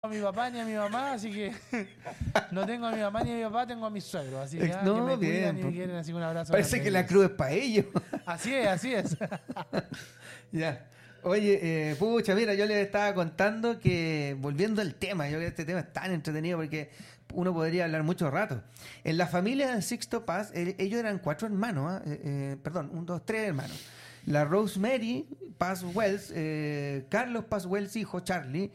mi papá ni a mi mamá, así que no tengo a mi mamá ni a mi papá, tengo a mis suegros. Así que, No, que me bien, cuidan y me pues. quieren, así que un abrazo. Parece grande que a la ellos. cruz es para ellos. Así es, así es. Ya. Oye, pucha, mira, yo les estaba contando que, volviendo al tema, yo creo que este tema es tan entretenido porque uno podría hablar mucho rato. En la familia de Sixto Paz, ellos eran 4 hermanos, perdón, 1, 2, 3 hermanos. La Rosemary Paz Wells, Carlos Paz Wells, hijo, Charlie,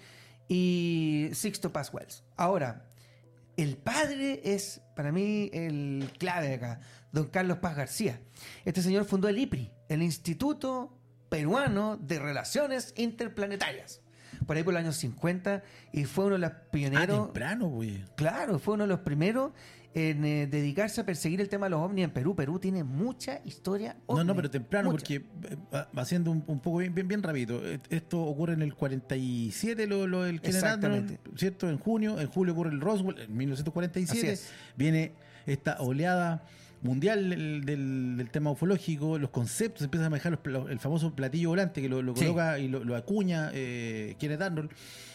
y Sixto Paz Wells. Ahora, el padre es, para mí, el clave de acá, don Carlos Paz García. Este señor fundó el IPRI, el Instituto Peruano de Relaciones Interplanetarias, por ahí por los años 50, y fue uno de los pioneros. Temprano, güey. Claro, fue uno de los primeros en dedicarse a perseguir el tema de los ovnis en Perú. Perú tiene mucha historia ovni. No, pero temprano, mucha. porque haciendo un poco bien rápido. Esto ocurre en el 47, el Kenneth Arnold, Exactamente. ¿cierto? En julio ocurre el Roswell, en 1947. Así es. Viene esta oleada mundial del tema ufológico, los conceptos, empiezan a manejar el famoso platillo volante que lo Sí. coloca y lo acuña Kenneth Arnold.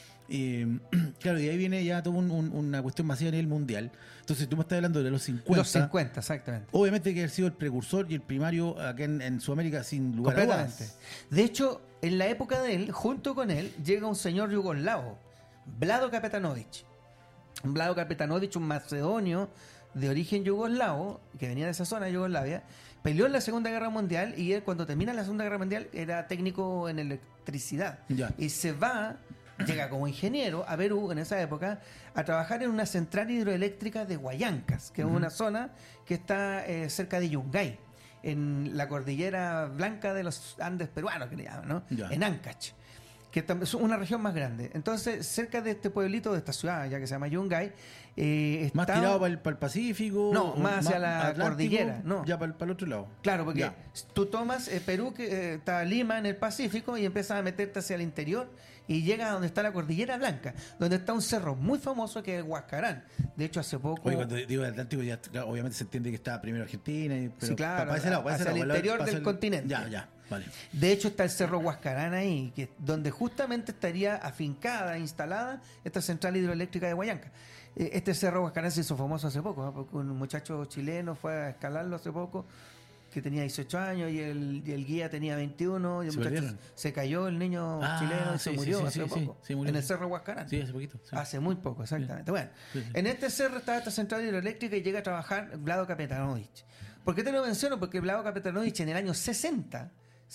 Claro, y ahí viene ya toda una cuestión masiva a nivel mundial. Entonces tú me estás hablando de los 50. Los 50, exactamente. Obviamente que ha sido el precursor y el primario acá en Sudamérica sin lugar a Completamente. dudas. De hecho, en la época de él, junto con él, llega un señor yugoslavo, Vlado Kapetanovich. Vlado Kapetanovich, un macedonio de origen yugoslavo, que venía de esa zona de Yugoslavia, peleó en la Segunda Guerra Mundial y él, cuando termina la Segunda Guerra Mundial, era técnico en electricidad. Ya. Y se va, llega como ingeniero a Perú en esa época, a trabajar en una central hidroeléctrica de Huallancas, que es una zona que está cerca de Yungay, en la cordillera blanca de los Andes peruanos, que le llaman, ¿no? Ya. En Ancash, que es una región más grande. Entonces, cerca de este pueblito, de esta ciudad, ya que se llama Yungay, Más está... tirado para el Pacífico. No, o más hacia la Atlántico, cordillera, no. Ya para el otro lado. Claro, porque Ya. tú tomas Perú, que está Lima en el Pacífico, y empiezas a meterte hacia el interior y llegas a donde está la Cordillera Blanca, donde está un cerro muy famoso que es el Huascarán. De hecho, hace poco... Oye, cuando digo el Atlántico, ya claro, obviamente se entiende que está primero Argentina. Pero Sí, claro, para ese lado, para ese hacia el lado, interior para del el- continente. Ya, vale. De hecho, está el Cerro Huascarán ahí, donde justamente estaría afincada, instalada esta central hidroeléctrica de Huallanca. Este Cerro Huascarán se hizo famoso hace poco, ¿no? Porque un muchacho chileno fue a escalarlo hace poco, que tenía 18 años, y el guía tenía 21, y el ¿Se muchacho perdieron? se cayó, el niño Ah, chileno, y sí, se sí, murió sí, hace sí, poco, sí, murió. en el Cerro Huascarán. Sí, hace poquito. Sí. Hace muy poco, exactamente. Bueno, Sí, sí. en este cerro está esta central hidroeléctrica y llega a trabajar Vlado Kapetanovich. ¿Por qué te lo menciono? Porque Vlado Kapetanovich en el año 60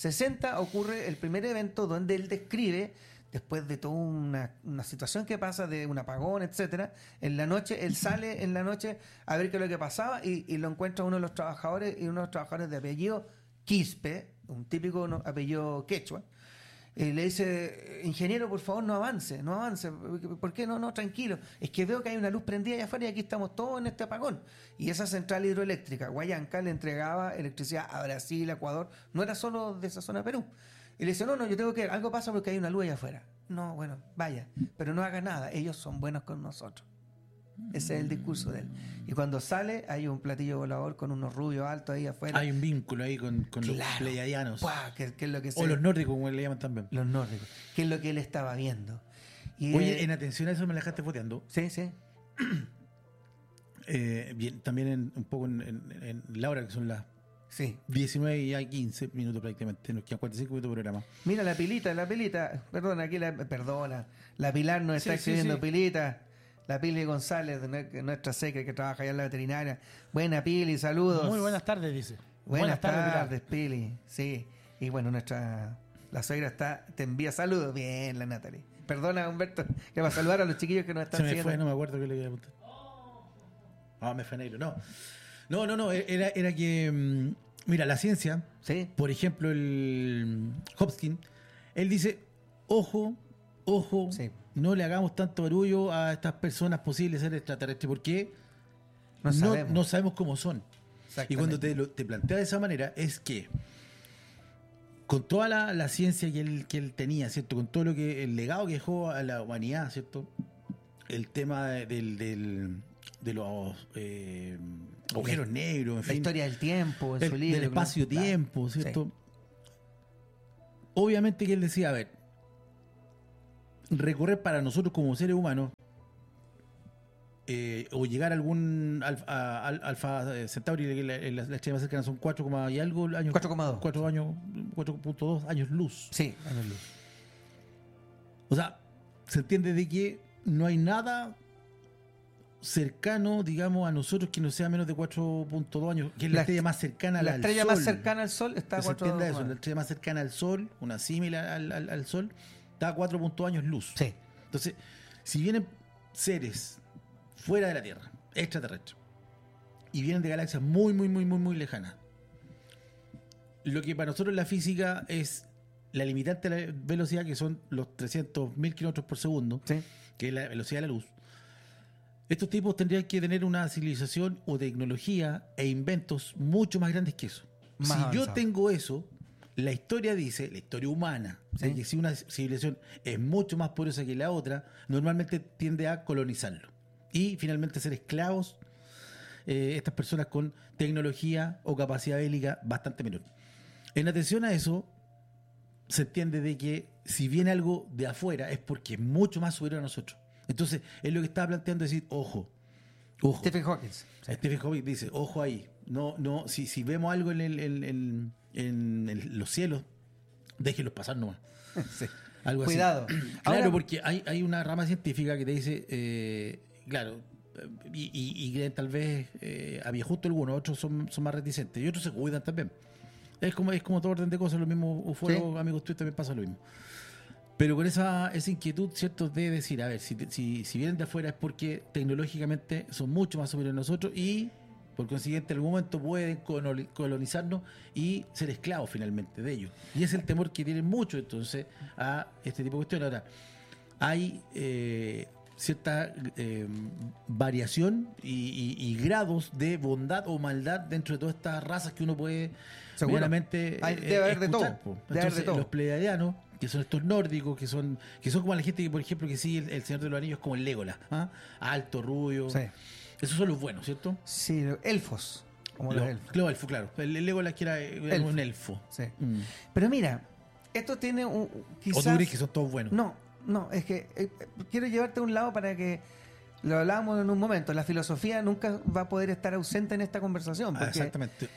ocurre el primer evento donde él describe, después de toda una situación que pasa, de un apagón, etcétera, en la noche, él sale en la noche a ver qué es lo que pasaba y lo encuentra uno de los trabajadores, y uno de los trabajadores de apellido Quispe, un típico apellido quechua. Le dice: ingeniero, por favor, no avance. ¿Por qué no? No, tranquilo. Es que veo que hay una luz prendida allá afuera y aquí estamos todos en este apagón. Y esa central hidroeléctrica, Huallanca, le entregaba electricidad a Brasil, a Ecuador. No era solo de esa zona de Perú. Y le dice: no, yo tengo que ir. Algo pasa porque hay una luz allá afuera. No, bueno, vaya. Pero no haga nada. Ellos son buenos con nosotros. Ese es el discurso de él. Y cuando sale, hay un platillo volador con unos rubios altos ahí afuera. Hay un vínculo ahí con los Claro. pleiadianos. ¡Pua! Que es lo que O los nórdicos, como le llaman también. los nórdicos, que es lo que él estaba viendo. Y, Oye, en atención a eso me la dejaste boteando. sí, sí. Bien, también un poco en la hora, que son las Sí. 19 y hay 15 minutos prácticamente. Nos quedan 45 minutos de programa. Mira la pilita. Perdona, aquí la Pilar nos está Sí, escribiendo, sí. Pilita. La Pili González, nuestra secre que trabaja allá en la veterinaria. Buena, Pili, saludos. Muy buenas tardes, dice. Buenas Pilar. tardes, Pili. Sí. Y bueno, la suegra te envía saludos. Bien, la Natalie. Perdona, Humberto, que va a saludar a los chiquillos que nos están Se me siguiendo. fue, no me acuerdo qué le iba a preguntar. Ah, me fue negro. No, era que, mira, la ciencia, Sí. por ejemplo, el Hopkins, él dice: ojo, Sí. no le hagamos tanto barullo a estas personas posibles seres extraterrestres, porque No sabemos. no sabemos cómo son. Exactamente. Y cuando te plantea de esa manera, es que con toda la ciencia que él tenía, ¿cierto? Con todo el legado que dejó a la humanidad, ¿cierto? El tema de los agujeros negros, en La fin, historia del tiempo, en su libro. del espacio-tiempo, Claro. ¿cierto? Sí. Obviamente que él decía: a ver, recorrer para nosotros como seres humanos, o llegar a algún Alfa Centauri, que la estrella más cercana son 4, y algo años. 4,2. 4.2 años luz. Sí, años luz. O sea, se entiende de que no hay nada cercano, digamos, a nosotros que no sea menos de 4.2 años, que es la estrella más cercana al Sol. La estrella más cercana al Sol está a ¿Se entiende 4,2. eso? La estrella más cercana al Sol, una similar al Sol, está a 4.2 años luz. Sí. Entonces, si vienen seres fuera de la Tierra, extraterrestres, y vienen de galaxias muy, muy, muy, muy, muy lejanas, lo que para nosotros la física es la limitante de la velocidad, que son los 300.000 kilómetros por segundo, Sí. que es la velocidad de la luz. Estos tipos tendrían que tener una civilización o tecnología e inventos mucho más grandes que eso. Más Si yo avanzado. tengo eso, la historia dice, la historia humana, Sí. de que si una civilización es mucho más poderosa que la otra, normalmente tiende a colonizarlo. Y finalmente ser esclavos, estas personas con tecnología o capacidad bélica bastante menor. En atención a eso, se entiende de que si viene algo de afuera es porque es mucho más superior a nosotros. Entonces, es lo que estaba planteando, decir, ojo. Stephen Hawking. Stephen Hawking dice, ojo ahí. Si vemos algo en los cielos, déjenlos pasar nomás. Sí. Algo así. Cuidado. Claro, Ahora- porque hay una rama científica que te dice, claro, y que tal vez había justo algunos, otros son más reticentes y otros se cuidan también. Es como todo orden de cosas, lo mismo, ufólogos, Sí. amigos tuyos, también pasa lo mismo. Pero con esa inquietud, ¿cierto? De decir, a ver, si vienen de afuera es porque tecnológicamente son mucho más superiores a nosotros y por consiguiente en algún momento pueden colonizarnos y ser esclavos finalmente de ellos. Y es el temor que tienen mucho entonces a este tipo de cuestiones. Ahora, hay cierta variación y grados de bondad o maldad dentro de todas estas razas que uno puede Seguro. meramente Debe haber de escuchar, todo. po. Debe haber de Entonces, todo. los pleiadianos, que son estos nórdicos, que son como la gente que, por ejemplo, que sigue el Señor de los Anillos, como el Legolas, ¿ah? Alto, rubio. Sí. Esos son los buenos, ¿cierto? Sí, elfos. Como los elfos. Los elfos, claro. El Legolas que era Elfo. un elfo. Sí. Mm. Pero mira, esto tiene un. O Quizás, tú crees que son todos buenos. No, es que quiero llevarte a un lado para que lo hablábamos en un momento. La filosofía nunca va a poder estar ausente en esta conversación. Ah, Porque exactamente.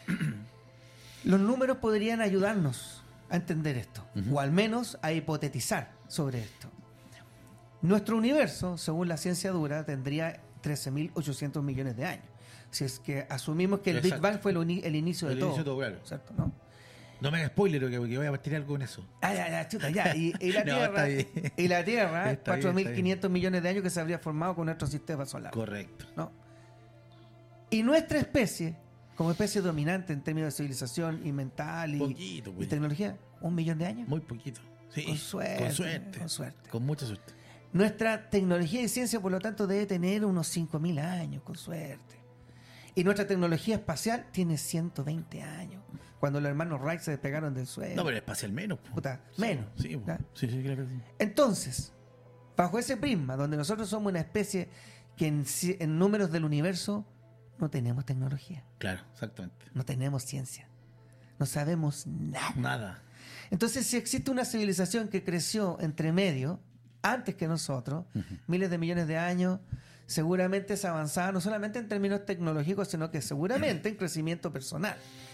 los números podrían ayudarnos a entender esto, Ujú. o al menos a hipotetizar sobre esto. Nuestro universo, según la ciencia dura, tendría 13.800 millones de años. Si es que asumimos que el Big Exacto. Bang fue el inicio de El todo. inicio de todo, claro. ¿Cierto? ¿No? No me hagas spoiler, que voy a partir algo en eso. Ya, chuta, ya. Y la No, Tierra, está bien. y la Tierra, Está bien, 4.500 millones de años que se habría formado con nuestro sistema solar. Correcto. ¿No? Y nuestra especie, como especie dominante en términos de civilización y mental Poquito, y pues. tecnología, 1 millón de años. Muy poquito. Sí, Con suerte, Con suerte. con suerte. Con mucha suerte. Nuestra tecnología y ciencia, por lo tanto, debe tener unos 5.000 años, con suerte. Y nuestra tecnología espacial tiene 120 años. Cuando los hermanos Wright se despegaron del suelo. No, pero espacial menos. po. Puta, Sí, menos. Sí, po. ¿Ya? Sí, claro. Sí. Entonces, bajo ese prisma, donde nosotros somos una especie que en números del universo no tenemos tecnología, Claro, exactamente. no tenemos ciencia, no sabemos nada. Nada. Entonces, si existe una civilización que creció entre medio, antes que nosotros, miles de millones de años, seguramente es avanzada no solamente en términos tecnológicos, sino que seguramente en crecimiento personal.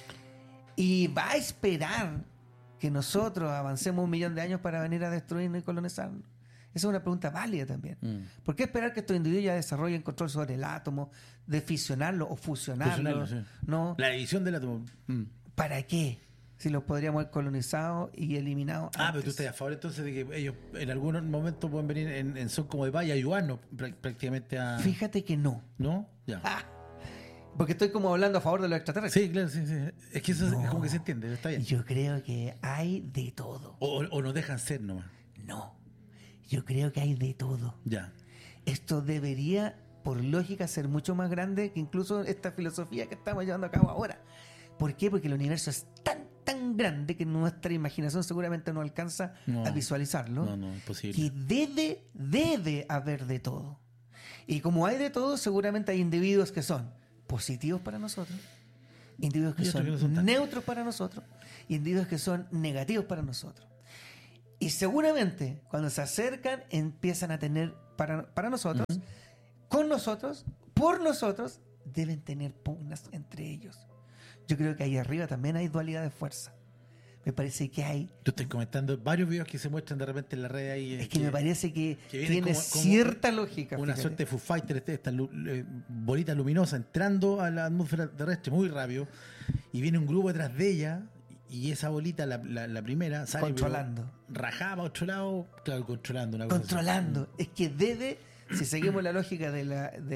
Y va a esperar que nosotros avancemos 1 millón de años para venir a destruirnos y colonizarnos. Esa es una pregunta válida también. ¿Por qué esperar que estos individuos ya desarrollen control sobre el átomo, de fisionarlo o fusionarlo? Fusionarlo, sí. ¿No? La división del átomo. ¿Para qué? Si los podríamos haber colonizado y eliminado Ah, pero tú antes. estás a favor entonces de que ellos en algún momento pueden venir en son como de paz y ayudarnos prácticamente a... Fíjate que no. ¿No? Ya. Ah, porque estoy como hablando a favor de los extraterrestres. Sí, claro, sí. Es que eso es como que se entiende, está bien. Yo creo que hay de todo. O nos dejan ser nomás. No. Yo creo que hay de todo. Ya. Esto debería, por lógica, ser mucho más grande que incluso esta filosofía que estamos llevando a cabo ahora. ¿Por qué? Porque el universo es tan grande que nuestra imaginación seguramente no alcanza No. a visualizarlo. No, imposible. Que debe haber de todo. Y como hay de todo, seguramente hay individuos que son positivos para nosotros, individuos que Y otros son que no son tan. neutros para nosotros, y individuos que son negativos para nosotros. Y seguramente cuando se acercan empiezan a tener para nosotros, con nosotros, por nosotros, deben tener pugnas entre ellos. Yo creo que ahí arriba también hay dualidad de fuerza. Me parece que hay... Tú estás comentando varios videos que se muestran de repente en la red ahí. Es que me parece que vienen tiene como cierta lógica. Una fíjate. suerte de Foo Fighter, esta bolita luminosa entrando a la atmósfera terrestre muy rápido, y viene un grupo detrás de ella, y esa bolita, la primera, sale Controlando. rajada para otro lado, claro, controlando una cosa así. Controlando. Es que debe, si seguimos la lógica de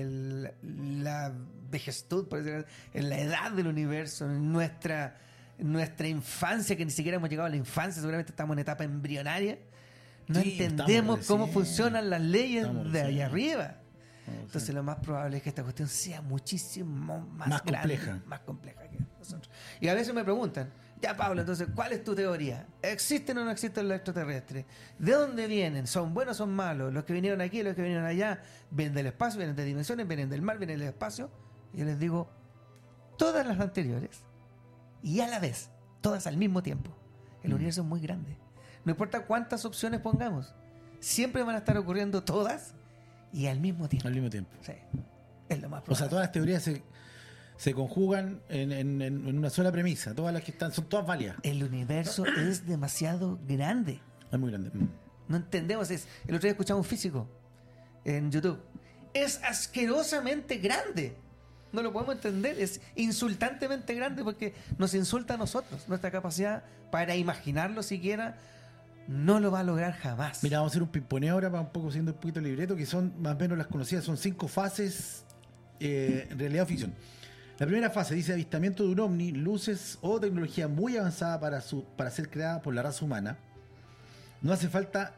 la vejestud, por decirlo, en la edad del universo, en nuestra infancia, que ni siquiera hemos llegado a la infancia, seguramente estamos en etapa embrionaria, no Sí, entendemos estamos cómo recién. funcionan las leyes Estamos de recién. allá arriba. Vamos, Entonces sí. lo más probable es que esta cuestión sea muchísimo más grande, compleja. más compleja que nosotros. Y a veces me preguntan, ya Pablo, entonces, ¿cuál es tu teoría? ¿Existen o no existen los extraterrestres? ¿De dónde vienen? ¿Son buenos o son malos? ¿Los que vinieron aquí, los que vinieron allá? ¿Vienen del espacio, vienen de dimensiones, vienen del mar, vienen del espacio? Y yo les digo, todas las anteriores y a la vez, todas al mismo tiempo. El universo es muy grande. No importa cuántas opciones pongamos, siempre van a estar ocurriendo todas y al mismo tiempo. Al mismo tiempo. Sí, es lo más O probable. sea, todas las teorías se conjugan en una sola premisa. Todas las que están son todas válidas. El universo es demasiado grande. Es muy grande. No entendemos. El otro día escuchaba un físico en YouTube. Es asquerosamente grande. No lo podemos entender. Es insultantemente grande porque nos insulta a nosotros. Nuestra capacidad para imaginarlo siquiera no lo va a lograr jamás. Mira, vamos a hacer un pimponeo ahora para un poco siendo un poquito libreto, que son más o menos las conocidas. Son 5 fases en realidad o ficción. La primera fase dice avistamiento de un ovni, luces o tecnología muy avanzada para ser creada por la raza humana. No hace falta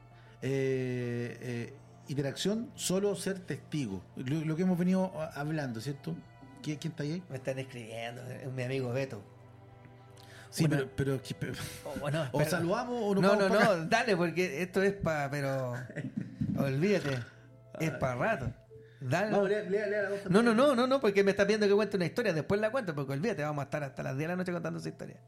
interacción, solo ser testigo. Lo que hemos venido hablando, ¿cierto? ¿Quién está ahí? Me están escribiendo. Es mi amigo Beto. Sí, Una- pero Bueno, o espera. saludamos o nos No, vamos no, para acá. no, dale, porque esto es para, pero olvídate, es para rato. Dale. Vamos, lea la voz. No, porque me estás viendo que cuente una historia, después la cuento, porque olvídate, vamos a estar hasta las 10 de la noche contando esa historia.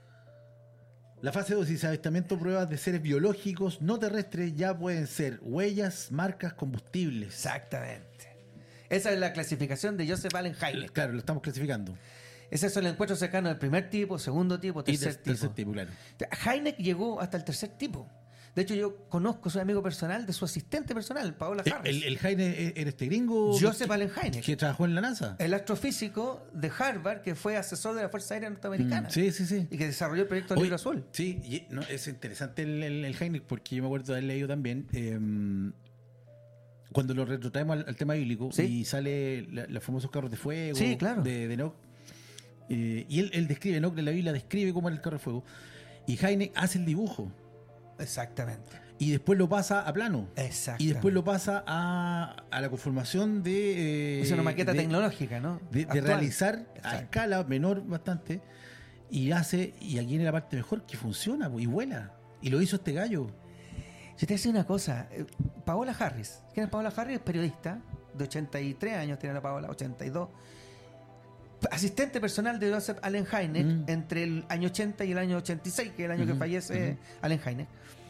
La fase 2 dice avistamiento, pruebas de seres biológicos no terrestres, ya pueden ser huellas, marcas, combustibles. Exactamente. Esa es la clasificación de Joseph Allen Hynek. Claro, lo estamos clasificando. Ese es el encuentro cercano del primer tipo, segundo tipo, Y tercer tipo. tercer tipo, claro. Hynek llegó hasta el tercer tipo. De hecho, yo conozco, soy amigo personal de su asistente personal, Paola Harris. El Jaime era este gringo Joseph Allen Hynek. que trabajó en la NASA. El astrofísico de Harvard que fue asesor de la Fuerza Aérea Norteamericana Sí. y que desarrolló el proyecto Oye, Libro Azul. Sí, no, es interesante el Heineck porque yo me acuerdo de haber leído también cuando lo retrotraemos al tema bíblico Sí. y sale los famosos carros de fuego Sí, claro. de Enoch. Y él describe, Enoch de la Biblia describe cómo era el carro de fuego. Y Heineck hace el dibujo Exactamente. y después lo pasa a plano. Exactamente. Y después lo pasa a la conformación de... Es una maqueta de- tecnológica, ¿no? de Actual. realizar a Exacto. escala menor bastante y hace, y aquí viene la parte mejor, que funciona y vuela, y lo hizo este gallo. Yo te voy a decir una cosa. Paola Harris. ¿Quién es Paola Harris? Es periodista de 83 años, tiene la Paola, 82. Asistente personal de Joseph Allen Hynek entre el año 80 y el año 86, que es el año que fallece Allen Hynek.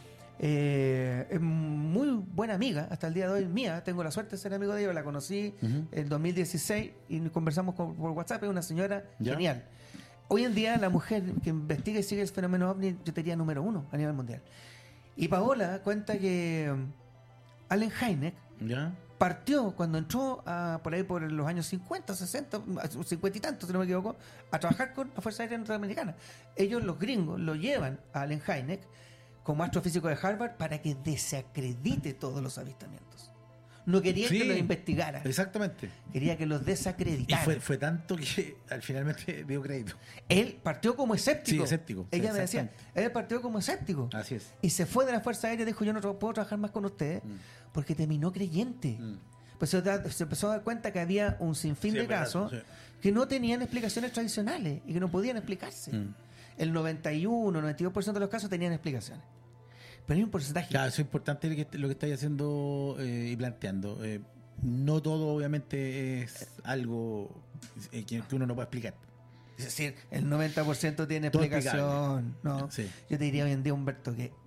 Es muy buena amiga hasta el día de hoy mía. Tengo la suerte de ser amigo de ella. La conocí en 2016 y conversamos por WhatsApp. Es una señora ¿Ya? genial. Hoy en día la mujer que investiga y sigue el fenómeno ovni, yo te diría número 1 a nivel mundial. Y Paola cuenta que Allen Hynek ¿Ya? partió cuando entró por ahí por los años 50, 60, 50 y tantos, si no me equivoco, a trabajar con la Fuerza Aérea Norteamericana. Ellos, los gringos, lo llevan a Allen Hynek como astrofísico de Harvard para que desacredite todos los avistamientos. No quería Sí, que los investigara, Exactamente. quería que los Y desacreditara. fue tanto que al finalmente dio crédito. Él partió como escéptico. Sí, escéptico. Ella Sí, me decía, exactamente. él partió como escéptico. Así es. Y se fue de la Fuerza Aérea y dijo, yo no puedo trabajar más con ustedes porque terminó creyente. Pues se empezó a dar cuenta que había un sinfín Sí, de es verdad, casos sí. que no tenían explicaciones tradicionales y que no podían explicarse. El 91, 92% de los casos tenían explicaciones. Pero hay un porcentaje. Claro, eso es importante lo que estáis haciendo y planteando. No todo, obviamente, es algo que uno no puede explicar. Es decir, el 90% tiene Todo explicación. ¿no? Sí. Yo te diría hoy en día, Humberto, que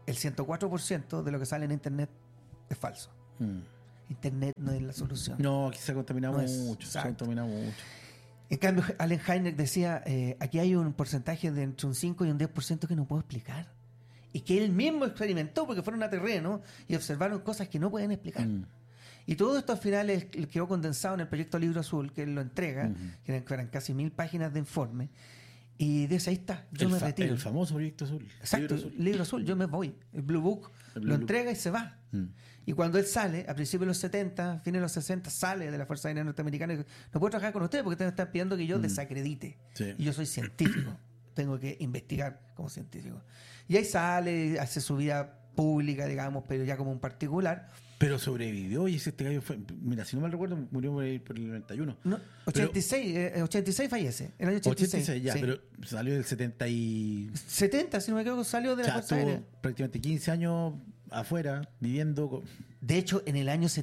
el 104% de lo que sale en Internet es falso. Internet no es la solución. No, aquí se ha contaminado No es, mucho. Se ha exacto. contaminado mucho. En cambio, Allen Hynek decía, aquí hay un porcentaje de entre un 5 y un 10% que no puedo explicar. Y que él mismo experimentó porque fueron a terreno y observaron cosas que no pueden explicar. Y todo esto al final quedó condensado en el proyecto Libro Azul, que él lo entrega, que eran casi 1000 páginas de informe. Y dice, ahí está, yo me retiro. El famoso Proyecto Azul. Exacto, Libro Azul, yo me voy. El Blue Book lo entrega y se va. Y cuando él sale, a principios de los 70, fines de los 60, sale de la Fuerza Aérea Norteamericana y dice, no puedo trabajar con ustedes porque ustedes me están pidiendo que yo desacredite. Sí. Y yo soy científico, tengo que investigar como científico. Y ahí sale, hace su vida pública, digamos, pero ya como un particular. Pero sobrevivió y este gallo fue... Mira, si no mal recuerdo, murió por el 91. No, 86 fallece, el año 86. 86 ya, sí. pero salió del 70 y... 70, si no me equivoco, salió de O la sea, Fuerza Aérea. estuvo prácticamente 15 años afuera, viviendo... De hecho, en el año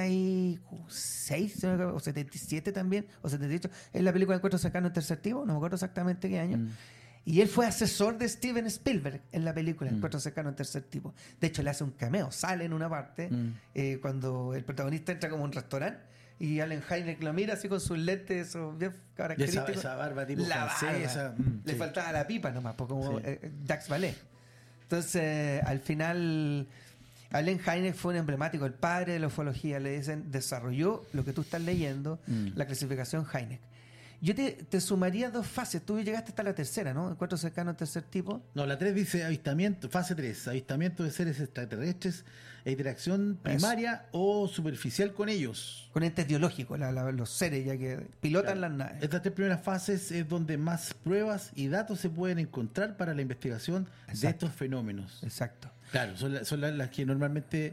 76, si no me equivoco, o 77 también, o 78, es la película Encuentro cercano en tercer tipo, no me acuerdo exactamente qué año. Y él fue asesor de Steven Spielberg en la película Encuentro cercano en tercer tipo. De hecho, le hace un cameo, sale en una parte cuando el protagonista entra como a un restaurante y Allen Hynek lo mira así con sus lentes, esos bien característicos. Esa barba tipo La francesa. barba. Le Sí. faltaba la pipa nomás, pues, como Sí. Dax Ballet. Entonces, al final, Allen Hynek fue un emblemático, el padre de la ufología, le dicen, desarrolló lo que tú estás leyendo, la clasificación Hynek. Yo te sumaría 2 fases. Tú llegaste hasta la tercera, ¿no? Encuentro cercano al tercer tipo. No, la 3 dice avistamiento, fase 3, avistamiento de seres extraterrestres e interacción primaria o superficial con ellos. Con entes biológicos, los seres ya que pilotan las naves. Estas 3 primeras fases es donde más pruebas y datos se pueden encontrar para la investigación de Exacto. estos fenómenos. Exacto. Claro, son las que normalmente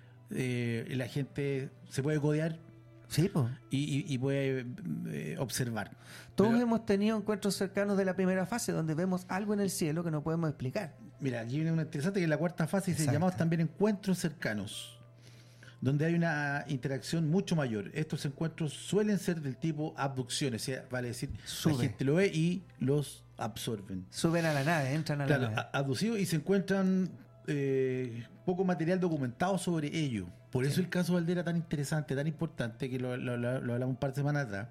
la gente se puede codear Sí, pues. y puede observar. Todos Pero, hemos tenido encuentros cercanos de la primera fase donde vemos algo en el cielo que no podemos explicar. mira, aquí viene una interesante que en la cuarta fase dice Exacto. llamados también encuentros cercanos, donde hay una interacción mucho mayor. Estos encuentros suelen ser del tipo abducciones, o sea, vale decir, Sube. la gente lo ve y los absorben. Suben a la nave, entran a Claro, la nave. abducidos y se encuentran poco material documentado sobre ello. Por eso el caso Valdera tan interesante, tan importante, que lo hablamos un par de semanas atrás.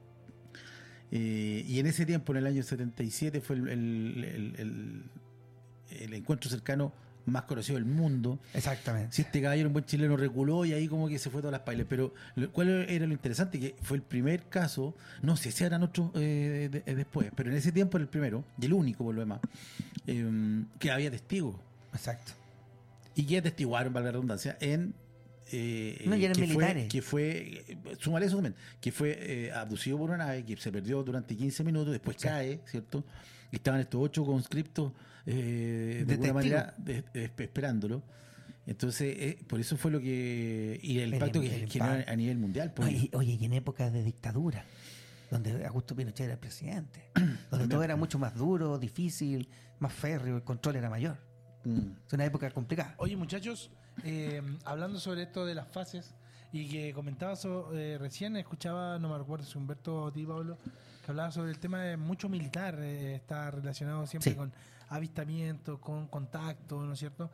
Y en ese tiempo, en el año 77, fue el encuentro cercano más conocido del mundo. Exactamente. Si este caballero, un buen chileno, reculó y ahí como que se fue todas las pailas. Pero ¿cuál era lo interesante? Que fue el primer caso, no sé si eran otros después, pero en ese tiempo era el primero, y el único por lo demás, que había testigos. Exacto. Y que atestiguaron, valga la redundancia, en... No, y eran militares. Súmale eso también, que fue abducido por una nave, que se perdió durante 15 minutos, después cae, ¿cierto? Y estaban estos 8 conscriptos de alguna manera esperándolo. Entonces, por eso fue lo que... Y el impacto que generó a nivel mundial. Pues. Oye, y en épocas de dictadura, donde Augusto Pinochet era el presidente, donde todo era mucho más duro, difícil, más férreo, el control era mayor. Es una época complicada. Oye, muchachos, hablando sobre esto de las fases y que comentabas recién, escuchaba, no me recuerdo si Humberto o ti, Pablo, que hablaba sobre el tema de mucho militar, está relacionado siempre Sí. con avistamiento, con contacto, ¿no es cierto?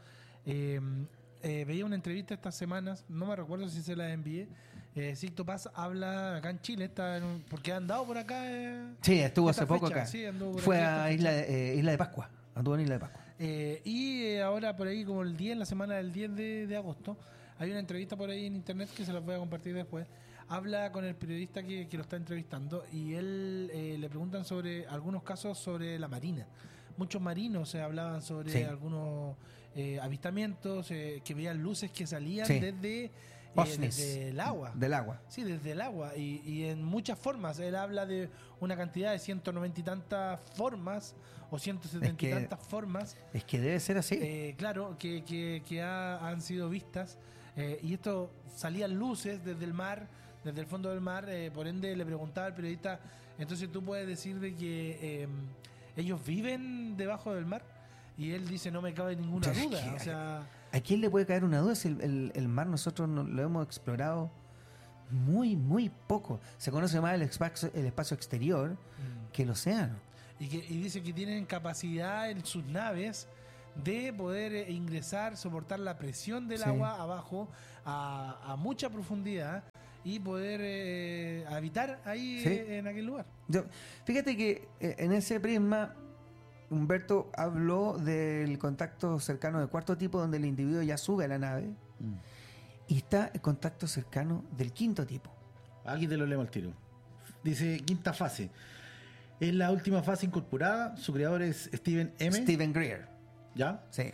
Veía una entrevista estas semanas, no me recuerdo si se la envié. Sixto Paz habla acá en Chile, porque ha andado por acá. Sí, estuvo esta hace poco fecha, acá. sí, anduvo por Fue aquí a esta fecha. Isla de Pascua. Anduvo en Isla de Pascua. Y ahora por ahí, como en la semana del 10 de agosto, hay una entrevista por ahí en internet que se las voy a compartir después. Habla con el periodista que lo está entrevistando y él le preguntan sobre algunos casos sobre la marina. Muchos marinos se hablaban sobre algunos avistamientos, que veían luces que salían desde el agua. Del agua. Sí, desde el agua. Y en muchas formas. Él habla de una cantidad de 190 y tantas formas o 170 y tantas formas. Es que debe ser así. Claro, que han sido vistas. Y esto salían luces desde el mar, desde el fondo del mar. Por ende, le preguntaba al periodista, entonces tú puedes decir de que ellos viven debajo del mar. Y él dice, no me cabe ninguna duda. O sea, ¿a quién le puede caer una duda si el mar nosotros lo hemos explorado muy, muy poco? Se conoce más el espacio exterior que el océano. y dice que tienen capacidad en sus naves de poder ingresar, soportar la presión del Sí. agua abajo a mucha profundidad y poder habitar ahí Sí. en aquel lugar. Fíjate que en ese prisma Humberto habló del contacto cercano del cuarto tipo, donde el individuo ya sube a la nave, y está el contacto cercano del quinto tipo. Aquí te lo leemos al tiro. Dice, quinta fase. Es la última fase incorporada. Su creador es Steven M. Stephen Greer. ¿Ya? Sí.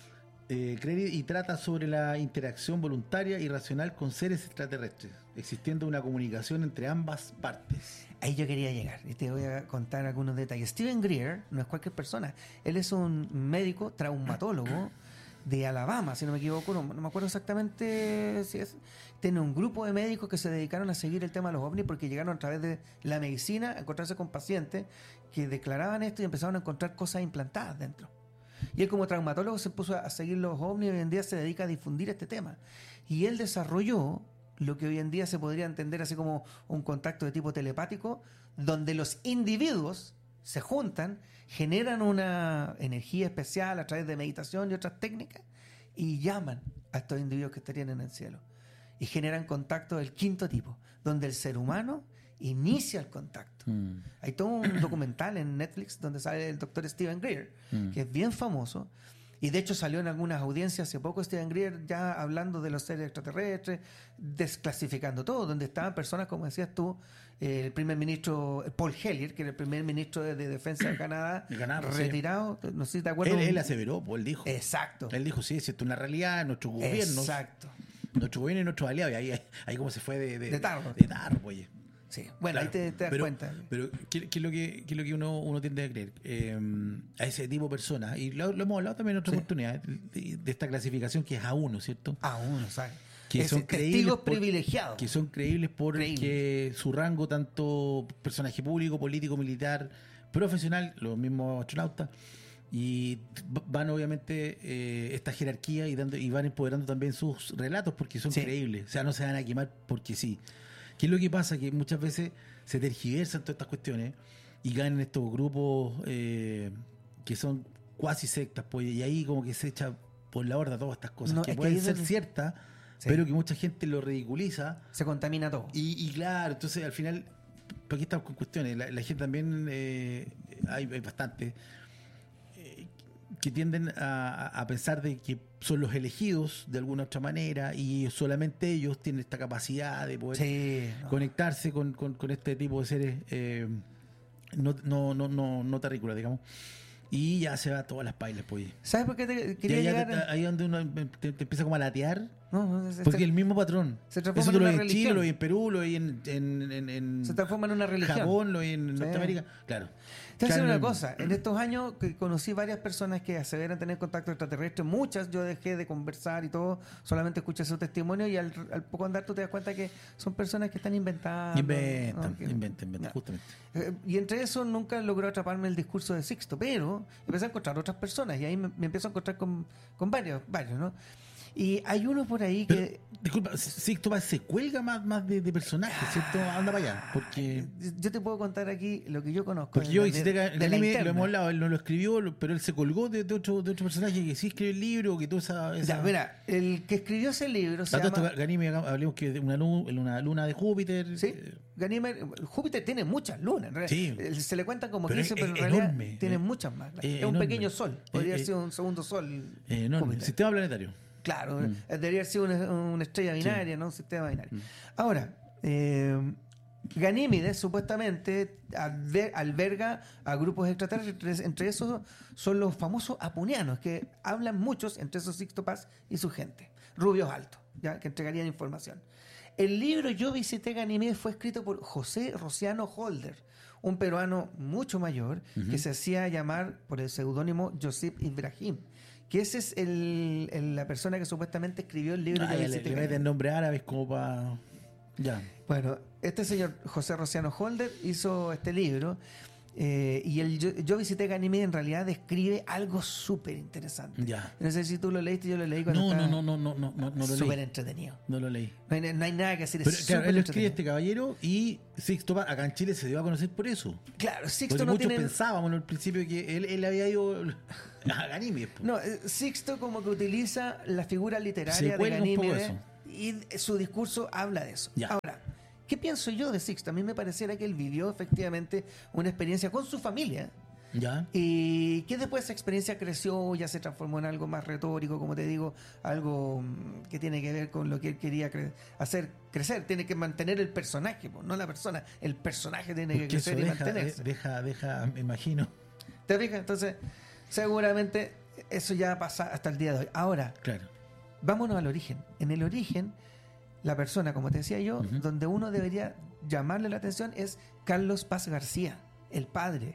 Y trata sobre la interacción voluntaria y racional con seres extraterrestres, existiendo una comunicación entre ambas partes. Ahí yo quería llegar y te voy a contar algunos detalles. Stephen Greer no es cualquier persona. Él es un médico traumatólogo de Alabama, si no me equivoco. No me acuerdo exactamente si es. Tiene un grupo de médicos que se dedicaron a seguir el tema de los ovnis porque llegaron a través de la medicina a encontrarse con pacientes que declaraban esto y empezaron a encontrar cosas implantadas dentro. Y él, como traumatólogo, se puso a seguir los ovnis y hoy en día se dedica a difundir este tema. Y él desarrolló lo que hoy en día se podría entender así como un contacto de tipo telepático, donde los individuos se juntan, generan una energía especial a través de meditación y otras técnicas y llaman a estos individuos que estarían en el cielo. Y generan contacto del quinto tipo, donde el ser humano inicia el contacto. Hay todo un documental en Netflix donde sale el doctor Stephen Greer, que es bien famoso, y de hecho salió en algunas audiencias hace poco Stephen Greer ya hablando de los seres extraterrestres, desclasificando todo, donde estaban personas, como decías tú, el primer ministro Paul Hellyer, que era el primer ministro de Defensa de Canadá, retirado, sí. No sé si te acuerdas. Él aseveró, pues él dijo. Exacto. Él dijo, sí, esto es una realidad, nuestros gobiernos. Exacto. Nuestro gobierno y nuestros aliados, y ahí como se fue de tarro. De tarro, oye. Sí, bueno, claro, ahí te das cuenta. Pero, ¿qué es lo que uno tiende a creer? A ese tipo de personas, y lo hemos hablado también en otras oportunidades, de esta clasificación que es A1, ¿cierto? A1, ¿sabes? Que son testigos privilegiados. Que son creíbles porque su rango, tanto personaje público, político, militar, profesional, los mismos astronautas, y van obviamente esta jerarquía y van empoderando también sus relatos porque son creíbles. O sea, no se van a quemar porque sí. ¿Qué es lo que pasa? Que muchas veces se tergiversan todas estas cuestiones y caen en estos grupos que son cuasi sectas, pues, y ahí como que se echa por la borda todas estas cosas que pueden ser ciertas, pero que mucha gente lo ridiculiza. Se contamina todo. Y claro, entonces al final, aquí estamos con cuestiones. La gente también, hay bastante que tienden a pensar de que son los elegidos de alguna otra manera y solamente ellos tienen esta capacidad de poder conectarse con este tipo de seres no terrícolas, digamos. Y ya se va a todas las pailas, pues. ¿Sabes por qué te quería llegar? Ahí donde uno te empieza como a latear. No, porque el mismo patrón. Se transforma eso en lo una vi en religión. Chile, lo vi en Perú, lo vi en se transforma en una religión. Japón, lo vi en Norteamérica. Claro. Te voy a decir una cosa. En estos años que conocí varias personas que aseveran tener contacto extraterrestre. Muchas yo dejé de conversar y todo. Solamente escuché su testimonio y al poco andar tú te das cuenta que son personas que están inventando. Inventan, justamente. Y entre eso nunca logró atraparme el discurso de Sixto. Pero empecé a encontrar otras personas y ahí me empiezo a encontrar con varios, ¿no? Y hay uno por ahí que... Pero, disculpa, Sixto se cuelga más de personajes, ¿cierto? Anda para allá, porque... Yo te puedo contar aquí lo que yo conozco. Porque yo el anime lo hemos hablado, él no lo escribió, pero él se colgó de otro personaje que sí escribió el libro, que toda esa... Ya, mira, el que escribió ese libro se llama... Ganime, hablemos que de una luna de Júpiter... Sí, Ganímedes, Júpiter tiene muchas lunas, en realidad. Sí. Se le cuentan como 15, pero en realidad enorme, tiene muchas más. Es un pequeño sol, podría ser un segundo sol. Enorme, sistema planetario. Claro, debería ser una estrella binaria, ¿no? Un sistema binario. Ahora, Ganímedes supuestamente alberga a grupos extraterrestres, entre esos son los famosos apunianos, que hablan muchos, entre esos Sixto Paz y su gente, rubios altos, ¿ya? Que entregarían información. El libro Yo visité Ganímedes fue escrito por José Rociano Holder, un peruano mucho mayor, que se hacía llamar por el seudónimo Josip Ibrahim, que ese es la persona que supuestamente escribió el libro. Le meten nombre árabe como para... Ya. Bueno, este señor José Rociano Holder hizo este libro Y el Yo visité Ganímede en realidad describe algo súper interesante. Ya. No sé si tú lo leíste, yo lo leí cuando No estaba lo súper leí. entretenido. No lo leí. No hay nada que hacer. Pero Es claro, súper él lo escribe entretenido. este caballero y Sixto Paz acá en Chile se dio a conocer por eso. Claro, Porque Sixto no muchos tiene... pensábamos al principio que él había ido a Ganímedes. Po. No, Sixto como que utiliza la figura Se literaria de cuelga un poco Ganímede eso. y su discurso habla de eso. Ya. Ahora, ¿qué pienso yo de Sixto? A mí me pareciera que él vivió efectivamente una experiencia con su familia Ya. y que después esa experiencia creció, ya se transformó en algo más retórico, como te digo, algo que tiene que ver con lo que él quería hacer crecer. Tiene que mantener el personaje, no la persona. El personaje tiene que Porque eso crecer y mantenerse. deja, me imagino. ¿Te fijas? Entonces, seguramente eso ya pasa hasta el día de hoy. Ahora, Claro. vámonos al origen. En el origen, la persona, como te decía yo, Ujú. donde uno debería llamarle la atención es Carlos Paz García, el padre.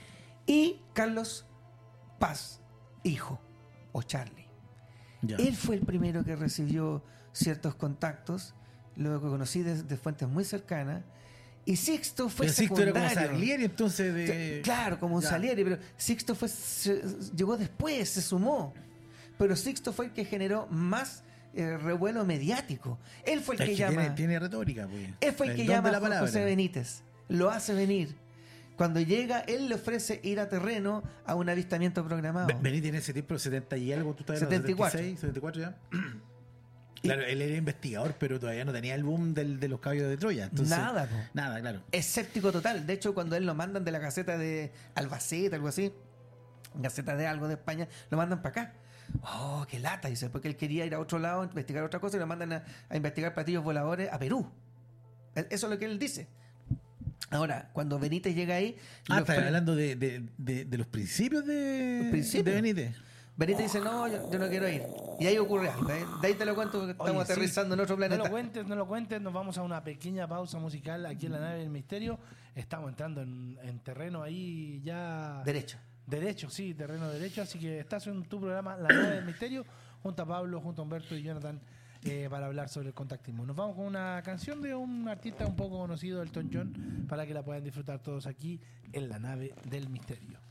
Y Carlos Paz, hijo, o Charlie. Ya. Él fue el primero que recibió ciertos contactos, lo que conocí de fuentes muy cercanas. Y Sixto fue Pero Sixto era como secundario. Salieri, entonces de... Claro, como un Ya. Salieri, pero Sixto llegó después, se sumó. Pero Sixto fue el que generó más revuelo mediático. Él fue el Es que que llama. tiene retórica, pues. Él fue el que don llama de la a Juan palabra. José Benítez. Lo hace venir. Cuando llega, él le ofrece ir a terreno a un avistamiento programado. Benítez en ese tiempo, 70 y algo, tú estás en 74. 76, 74 ya. Claro, él era investigador, pero todavía no tenía el boom de los caballos de Troya. Entonces, Nada, po. Nada, claro. Escéptico total. De hecho, cuando él lo mandan de la Gaceta de Albacete, algo así, Gaceta de algo de España, lo mandan para acá. Oh, qué lata, dice, porque él quería ir a otro lado, a investigar otra cosa, y lo mandan a investigar platillos voladores a Perú. Eso es lo que él dice. Ahora, cuando Benítez llega ahí... Estás hablando de los principios de, Los principios. de Benítez. Benítez dice, no, yo no quiero ir. Y ahí ocurre algo. De ahí te lo cuento porque estamos Oye, sí. aterrizando en otro planeta. No lo cuentes, nos vamos a una pequeña pausa musical aquí en la nave del misterio. Estamos entrando en terreno ahí ya... Derecho. Derecho, sí, terreno derecho. Así que estás en tu programa La Nave del Misterio, junto a Pablo, junto a Humberto y Jonathan, para hablar sobre el contactismo. Nos vamos con una canción de un artista un poco conocido, Elton John, para que la puedan disfrutar todos aquí en La Nave del Misterio.